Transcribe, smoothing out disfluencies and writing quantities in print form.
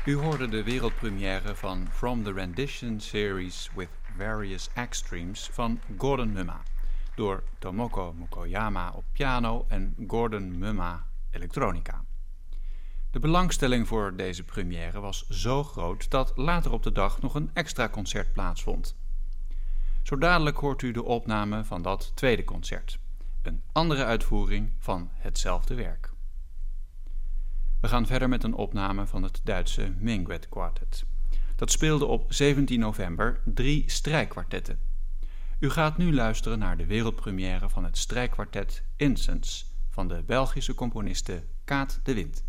U hoorde de wereldpremière van From the Rendition Series with Various Extremes van Gordon Mumma, door Tomoko Mukoyama op piano en Gordon Mumma elektronica. De belangstelling voor deze première was zo groot dat later op de dag nog een extra concert plaatsvond. Zo dadelijk hoort u de opname van dat tweede concert, een andere uitvoering van hetzelfde werk. We gaan verder met een opname van het Duitse Minguet Quartet. Dat speelde op 17 november 3 strijkkwartetten. U gaat nu luisteren naar de wereldpremière van het strijkkwartet Incense van de Belgische componiste Kaat de Wint.